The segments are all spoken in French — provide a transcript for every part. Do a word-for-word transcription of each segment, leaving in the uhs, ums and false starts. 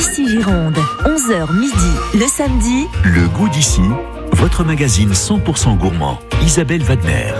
Ici Gironde, onze heures midi le samedi. Le goût d'ici, votre magazine cent pour cent gourmand. Isabelle Wagner.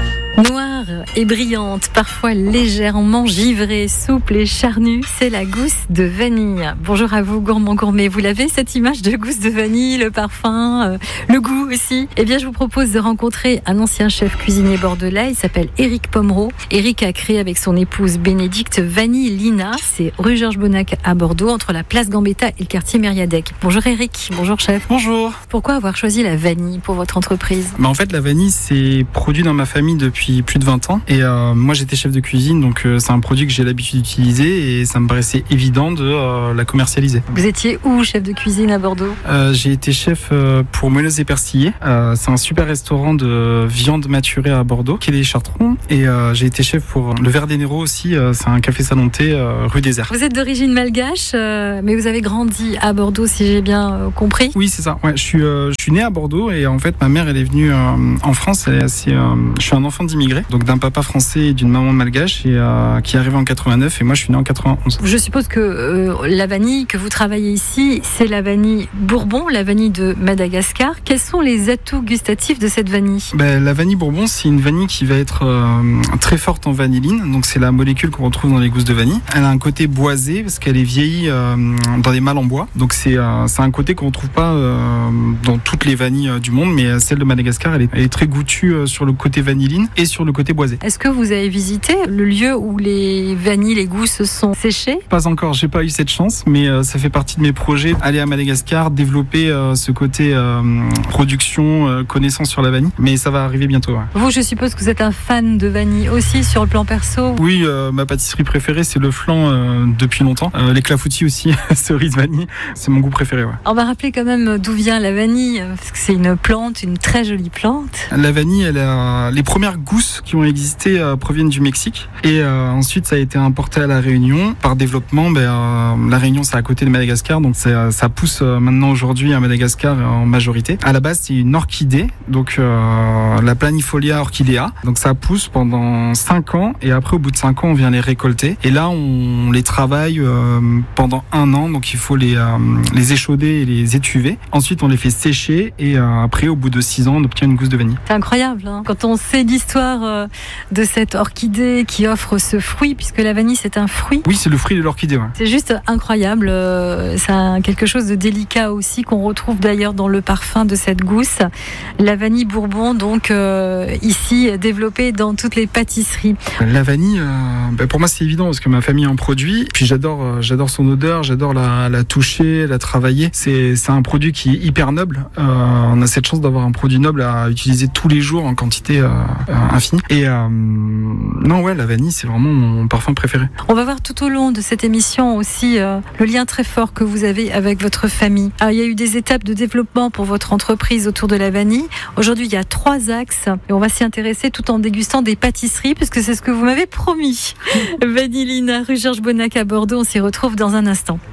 Noire et brillante, parfois légèrement givrée, souple et charnue, c'est la gousse de vanille. Bonjour à vous, gourmand gourmet. Vous l'avez, cette image de gousse de vanille, le parfum, euh, le goût aussi. Eh bien, je vous propose de rencontrer un ancien chef cuisinier bordelais. Il s'appelle Éric Pomereau. Éric a créé avec son épouse Bénédicte Vanille Lina. C'est rue Georges Bonnac à Bordeaux, entre la place Gambetta et le quartier Mériadec. Bonjour Éric. Bonjour chef. Bonjour. Pourquoi avoir choisi la vanille pour votre entreprise ? Bah en fait, la vanille, c'est produit dans ma famille depuis plus de vingt ans. Et euh, moi, j'étais chef de cuisine, donc euh, c'est un produit que j'ai l'habitude d'utiliser et ça me paraissait évident de euh, la commercialiser. Vous étiez où, chef de cuisine à Bordeaux ? euh, J'ai été chef euh, pour Moelleuse et Persillé. Euh, c'est un super restaurant de viande maturée à Bordeaux, quai des Chartrons. Et euh, j'ai été chef pour le Ver des Nero aussi. Euh, c'est un café salon de thé euh, rue des Airs. Vous êtes d'origine malgache, euh, mais vous avez grandi à Bordeaux, si j'ai bien euh, compris. Oui, c'est ça. Ouais, je suis, euh, je suis né à Bordeaux et en fait, ma mère, elle est venue euh, en France. Elle est assez, euh, je suis un enfant d'immigrés, donc d'un papa français et d'une maman malgache et, euh, qui est arrivé en quatre-vingt-neuf et moi je suis né en quatre-vingt-onze. Je suppose que euh, la vanille que vous travaillez ici, c'est la vanille Bourbon, la vanille de Madagascar. Quels sont les atouts gustatifs de cette vanille ? Ben, la vanille Bourbon, c'est une vanille qui va être euh, très forte en vanilline, donc c'est la molécule qu'on retrouve dans les gousses de vanille. Elle a un côté boisé parce qu'elle est vieillie euh, dans des mâles en bois, donc c'est, euh, c'est un côté qu'on ne retrouve pas euh, dans toutes les vanilles euh, du monde, mais celle de Madagascar, elle est, elle est très goûtue euh, sur le côté vanilline et sur le côté boisé. Est-ce que vous avez visité le lieu où les vanilles, les gousses sont séchées ? Pas encore, j'ai pas eu cette chance, mais euh, ça fait partie de mes projets. Aller à Madagascar, développer euh, ce côté euh, production, euh, connaissance sur la vanille, mais ça va arriver bientôt. Ouais. Vous, je suppose que vous êtes un fan de vanille aussi sur le plan perso ? Oui, euh, ma pâtisserie préférée, c'est le flan euh, depuis longtemps. Euh, les clafoutis aussi, cerise vanille, c'est mon goût préféré. Ouais. On va rappeler quand même d'où vient la vanille, parce que c'est une plante, une très jolie plante. La vanille, elle a... les premières gousses qui ont existé euh, proviennent du Mexique et euh, ensuite ça a été importé à la Réunion par développement. Ben, euh, la Réunion, c'est à côté de Madagascar, donc ça, ça pousse euh, maintenant aujourd'hui à Madagascar en majorité. À la base, c'est une orchidée, donc euh, la Planifolia orchidea. Donc ça pousse pendant cinq ans et après au bout de cinq ans, on vient les récolter et là on les travaille euh, pendant un an. Donc il faut les euh, les échauder et les étuver. Ensuite, on les fait sécher et euh, après au bout de six ans, on obtient une gousse de vanille. C'est incroyable, hein, quand on sait l'histoire euh, de cette orchidée qui offre ce fruit, puisque la vanille c'est un fruit. Oui, c'est le fruit de l'orchidée. Ouais. C'est juste incroyable. Euh, c'est un, quelque chose de délicat aussi qu'on retrouve d'ailleurs dans le parfum de cette gousse. La vanille Bourbon, donc euh, ici développée dans toutes les pâtisseries. La vanille, euh, bah pour moi c'est évident parce que ma famille en produit. Puis j'adore, euh, j'adore son odeur, j'adore la, la toucher, la travailler. C'est, c'est un produit qui est hyper noble. Euh, on a cette chance d'avoir un produit noble à utiliser tous les jours en quantité euh, infinie. Et euh, non, ouais, la vanille, c'est vraiment mon parfum préféré. On va voir tout au long de cette émission aussi euh, le lien très fort que vous avez avec votre famille. Alors, il y a eu des étapes de développement pour votre entreprise autour de la vanille. Aujourd'hui, il y a trois axes et on va s'y intéresser tout en dégustant des pâtisseries puisque c'est ce que vous m'avez promis. Vanille Lina, rue Georges Bonnac à Bordeaux. On s'y retrouve dans un instant.